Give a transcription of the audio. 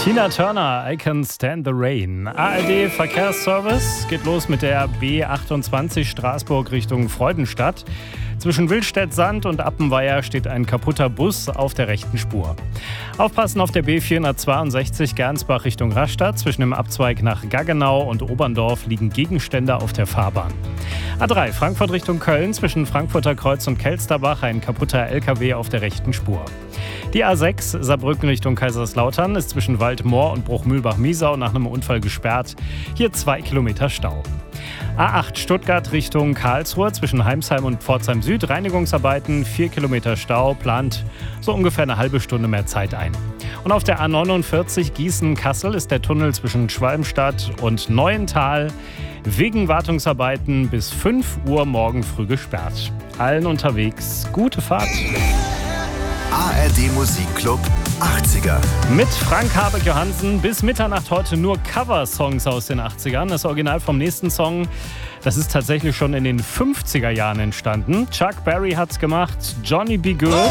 Tina Turner, I Can Stand the Rain. ARD Verkehrsservice geht los mit der B28 Straßburg Richtung Freudenstadt. Zwischen Wildstedt-Sand und Appenweier steht ein kaputter Bus auf der rechten Spur. Aufpassen auf der B462 Gernsbach Richtung Rastatt. Zwischen dem Abzweig nach Gaggenau und Oberndorf liegen Gegenstände auf der Fahrbahn. A3 Frankfurt Richtung Köln. Zwischen Frankfurter Kreuz und Kelsterbach ein kaputter LKW auf der rechten Spur. Die A6 Saarbrücken Richtung Kaiserslautern ist zwischen Waldmoor und Bruchmühlbach-Miesau nach einem Unfall gesperrt. Hier 2 Kilometer Stau. A8 Stuttgart Richtung Karlsruhe zwischen Heimsheim und Pforzheim Süd. Reinigungsarbeiten, 4 Kilometer Stau, plant so ungefähr eine halbe Stunde mehr Zeit ein. Und auf der A49 Gießen-Kassel ist der Tunnel zwischen Schwalmstadt und Neuental wegen Wartungsarbeiten bis 5 Uhr morgen früh gesperrt. Allen unterwegs gute Fahrt. ARD Musikclub 80er. Mit Frank Habeck-Johansen bis Mitternacht heute nur Cover-Songs aus den 80ern. Das Original vom nächsten Song, das ist tatsächlich schon in den 50er Jahren entstanden. Chuck Berry hat's gemacht, Johnny B. Good.